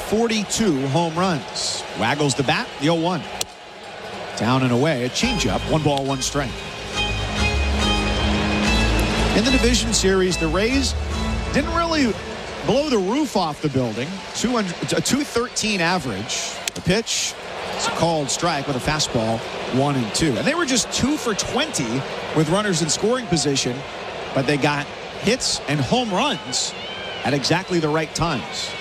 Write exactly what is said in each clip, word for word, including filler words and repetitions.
forty-two home runs. Waggles the bat, the oh one. Down and away, a changeup, one ball, one strike. In the division series, the Rays didn't really blow the roof off the building. a two thirteen average. The pitch is a called strike with a fastball, one and two. And they were just two for twenty with runners in scoring position, but they got hits and home runs at exactly the right times.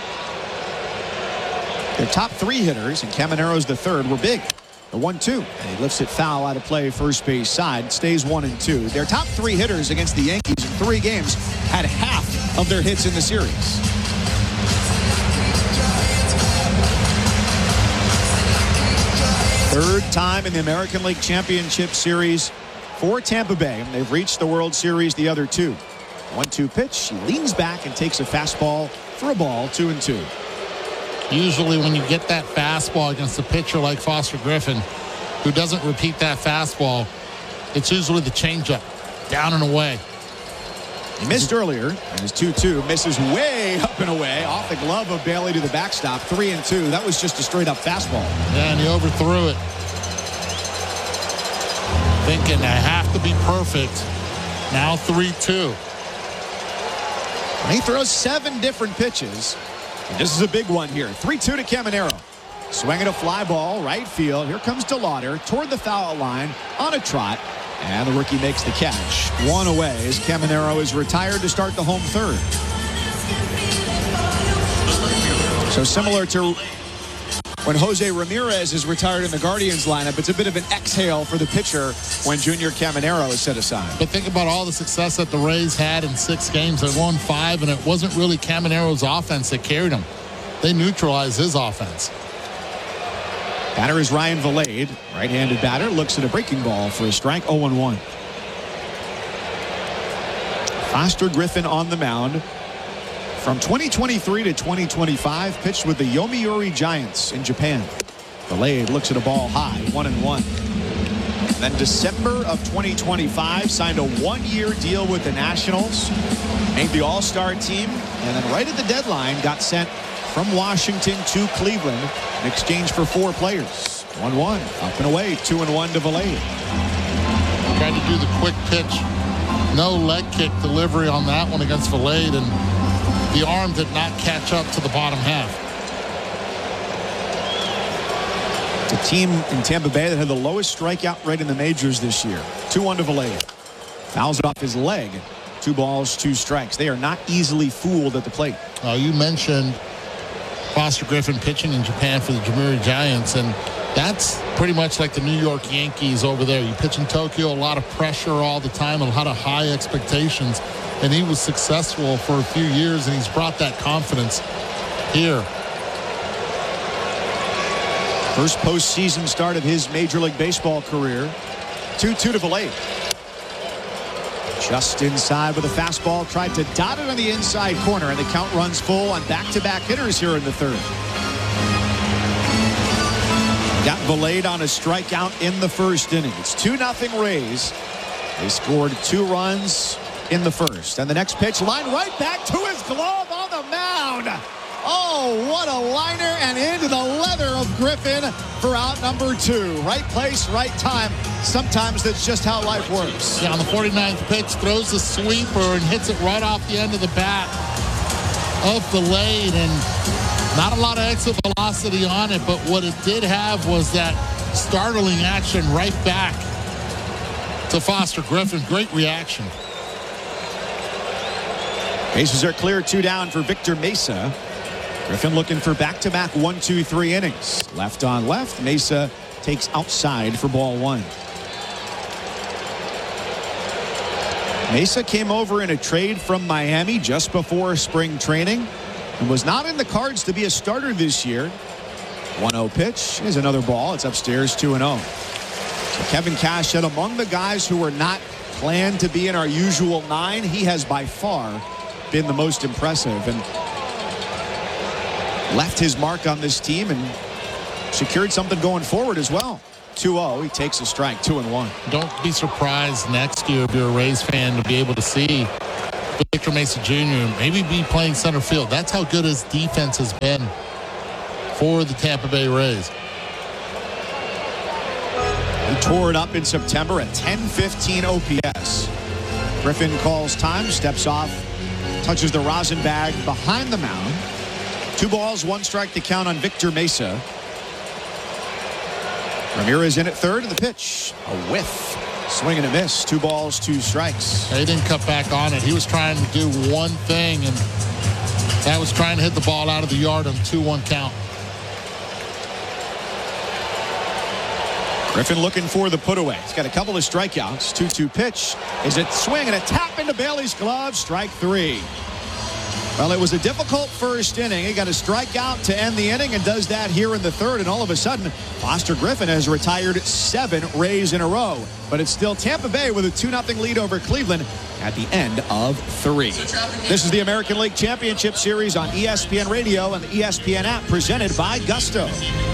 Their top three hitters, and Caminero's the third, were big. The one two, and he lifts it foul out of play first base side. Stays one and two. Their top three hitters against the Yankees in three games had half of their hits in the series. Third time in the American League Championship Series for Tampa Bay. They've reached the World Series the other two. one two pitch. He leans back and takes a fastball for a ball, two and two. Usually when you get that fastball against a pitcher like Foster Griffin, who doesn't repeat that fastball, it's usually the changeup, down and away. He missed earlier, and his two two misses way up and away, off the glove of Bailey to the backstop, three and two. That was just a straight-up fastball. Yeah, and he overthrew it. Thinking I have to be perfect. Now three two. He throws seven different pitches. This is a big one here. three two to Caminero. Swinging a fly ball, right field. Here comes DeLauder toward the foul line on a trot. And the rookie makes the catch. One away as Caminero is retired to start the home third. So similar to when Jose Ramirez is retired in the Guardians lineup, it's a bit of an exhale for the pitcher when Junior Caminero is set aside. But think about all the success that the Rays had in six games. They won five, and it wasn't really Caminero's offense that carried them. They neutralized his offense. Batter is Ryan Vilade. Right-handed batter looks at a breaking ball for a strike, oh and one. Foster Griffin on the mound. From twenty twenty-three to twenty twenty-five, pitched with the Yomiuri Giants in Japan. Vilade looks at a ball high, one and one. Then December of twenty twenty-five, signed a one-year deal with the Nationals, made the All-Star team, and then right at the deadline got sent from Washington to Cleveland in exchange for four players. one one, up and away, two and one to Vilade. Tried to do the quick pitch, no leg kick delivery on that one against Vilade, and the arm did not catch up to the bottom half. The team in Tampa Bay that had the lowest strikeout rate in the majors this year. two one to Vilade. Fouls it off his leg. Two balls, two strikes. They are not easily fooled at the plate. Uh, you mentioned Foster Griffin pitching in Japan for the Yomiuri Giants, and that's pretty much like the New York Yankees over there. You pitch in Tokyo, a lot of pressure all the time, a lot of high expectations, and he was successful for a few years, and he's brought that confidence here. First postseason start of his Major League Baseball career. two two to Vilade. Just inside with a fastball. Tried to dot it on the inside corner, and the count runs full on back-to-back hitters here in the third. Got Vilade on a strikeout in the first inning. It's two nothing Rays. They scored two runs in the first. And the next pitch, line right back to his glove on the mound. Oh, what a liner, and into the leather of Griffin for out number two. Right place, right time. Sometimes that's just how life works. Yeah, on the forty-ninth pitch, throws a sweeper and hits it right off the end of the bat of Vilade, and not a lot of exit velocity on it, but what it did have was that startling action right back to Foster Griffin. Great reaction. Bases are clear, two down for Victor Mesa. Griffin looking for back-to-back one, two, three innings. Left on left. Mesa takes outside for ball one. Mesa came over in a trade from Miami just before spring training and was not in the cards to be a starter this year. one oh pitch is another ball. It's upstairs, two and oh. So Kevin Cash said among the guys who were not planned to be in our usual nine, he has by far been the most impressive and left his mark on this team and secured something going forward as well. two oh, he takes a strike, two and one. Don't be surprised next year if you're a Rays fan to be able to see Victor Mesa Junior maybe be playing center field. That's how good his defense has been for the Tampa Bay Rays. He tore it up in September at ten fifteen O P S. Griffin calls time, steps off, touches the rosin bag behind the mound. Two balls, one strike to count on Victor Mesa. Ramirez in at third, and the pitch, a whiff. Swing and a miss. Two balls, two strikes. He didn't cut back on it. He was trying to do one thing, and that was trying to hit the ball out of the yard on two one count. Griffin looking for the put away. He's got a couple of strikeouts. two two pitch. Is it swing and a tap into Bailey's glove? Strike three. Well, it was a difficult first inning. He got a strikeout to end the inning and does that here in the third. And all of a sudden, Foster Griffin has retired seven Rays in a row. But it's still Tampa Bay with a two nothing lead over Cleveland at the end of three. This is the American League Championship Series on E S P N Radio and the E S P N app, presented by Gusto.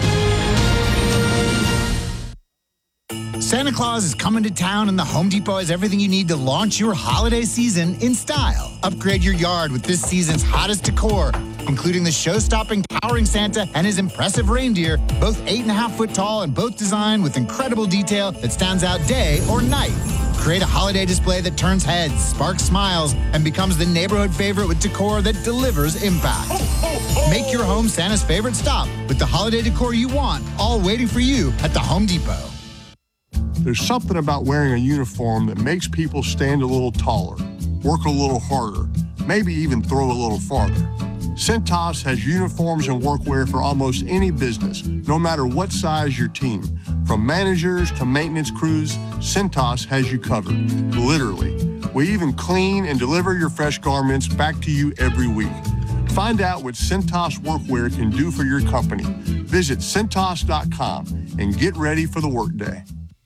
Santa Claus is coming to town, and the Home Depot has everything you need to launch your holiday season in style. Upgrade your yard with this season's hottest decor, including the show-stopping Powering Santa and his impressive reindeer, both eight and a half foot tall and both designed with incredible detail that stands out day or night. Create a holiday display that turns heads, sparks smiles, and becomes the neighborhood favorite with decor that delivers impact. Make your home Santa's favorite stop with the holiday decor you want, all waiting for you at the Home Depot. There's something about wearing a uniform that makes people stand a little taller, work a little harder, maybe even throw a little farther. Cintas has uniforms and workwear for almost any business, no matter what size your team. From managers to maintenance crews, Cintas has you covered, literally. We even clean and deliver your fresh garments back to you every week. Find out what Cintas workwear can do for your company. Visit Cintas dot com and get ready for the workday.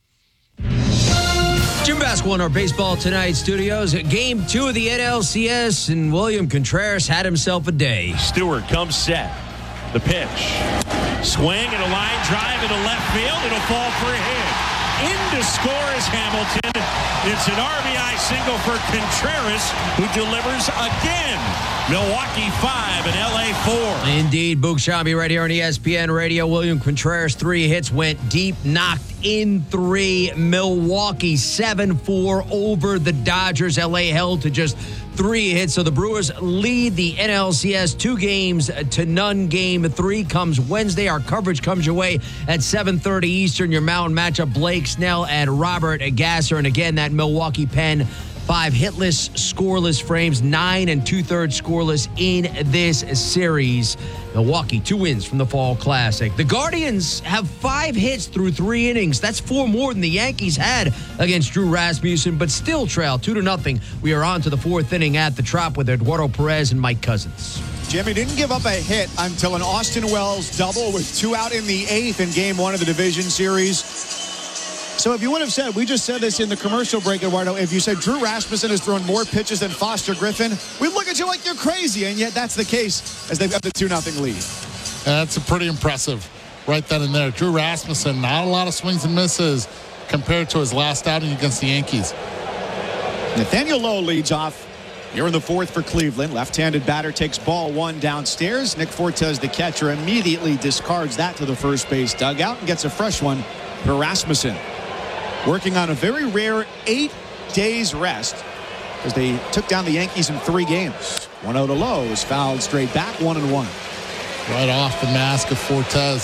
Jim Basketball in our Baseball Tonight studios. Game two of the N L C S, and William Contreras had himself a day. Stewart comes set. The pitch. Swing and a line drive into left field. It'll fall for a hit. In to score is Hamilton. It's an R B I single for Contreras, who delivers again. Milwaukee five and L A four. Indeed, Boog Sciambi right here on E S P N Radio. William Contreras, three hits, went deep, knocked in three. Milwaukee seven four over the Dodgers. L A held to just three hits. So the Brewers lead the N L C S two games to none. Game three comes Wednesday. Our coverage comes your way at seven thirty Eastern. Your mountain matchup, Blake Snell and Robert Gasser. And again, that Milwaukee Pen, five hitless, scoreless frames, nine and two-thirds scoreless in this series. Milwaukee, two wins from the Fall Classic. The Guardians have five hits through three innings. That's four more than the Yankees had against Drew Rasmussen, but still trail two to nothing. We are on to the fourth inning at the Trop with Eduardo Perez and Mike Cousins. Jimmy didn't give up a hit until an Austin Wells double with two out in the eighth in game one of the division series. So if you would have said, we just said this in the commercial break, Eduardo, if you said Drew Rasmussen has thrown more pitches than Foster Griffin, we'd look at you like you're crazy, and yet that's the case as they've got the two nothing lead. That's a pretty impressive right then and there. Drew Rasmussen, not a lot of swings and misses compared to his last outing against the Yankees. Nathaniel Lowe leads off here in the fourth for Cleveland. Left-handed batter takes ball one downstairs. Nick Fortes, the catcher, immediately discards that to the first base dugout and gets a fresh one for Rasmussen. Working on a very rare eight days rest as they took down the Yankees in three games. one oh to Lowe is fouled straight back, one and one. Right off the mask of Fortes.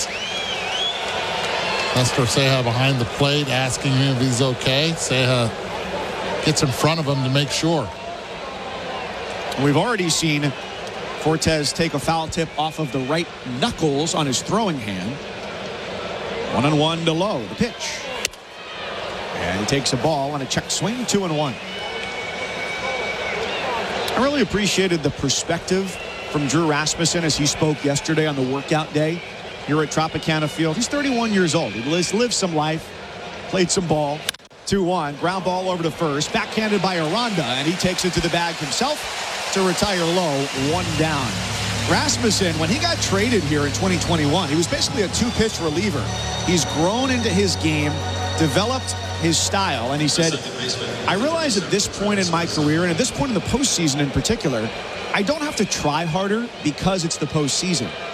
Nestor Ceja behind the plate asking him if he's okay. Ceja gets in front of him to make sure. We've already seen Fortes take a foul tip off of the right knuckles on his throwing hand. One and one to Lowe. The pitch. And he takes a ball on a check swing, two and one. I really appreciated the perspective from Drew Rasmussen as he spoke yesterday on the workout day here at Tropicana Field. He's thirty-one years old. He lived some life, played some ball. two one, ground ball over to first, backhanded by Aranda, and he takes it to the bag himself to retire Lowe, one down. Rasmussen, when he got traded here in twenty twenty-one, he was basically a two-pitch reliever. He's grown into his game, developed his style, and he said, I realize at this point in my career, and at this point in the postseason in particular, I don't have to try harder because it's the postseason.